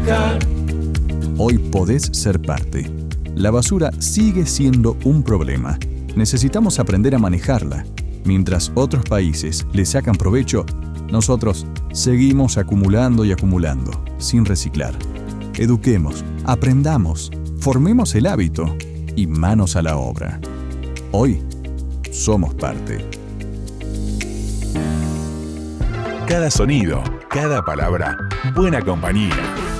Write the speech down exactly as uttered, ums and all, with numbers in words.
reciclar. Hoy podés ser parte. La basura sigue siendo un problema. Necesitamos aprender a manejarla. Mientras otros países le sacan provecho, nosotros seguimos acumulando y acumulando, sin reciclar. Eduquemos, aprendamos, formemos el hábito y manos a la obra. Hoy somos parte. Cada sonido, cada palabra, buena compañía.